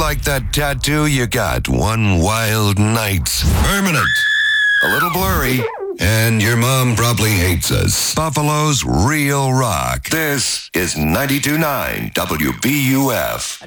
like that tattoo you got one wild night. Permanent. A little blurry. And your mom probably hates us. Buffalo's Real Rock. This is 92.9 WBUF.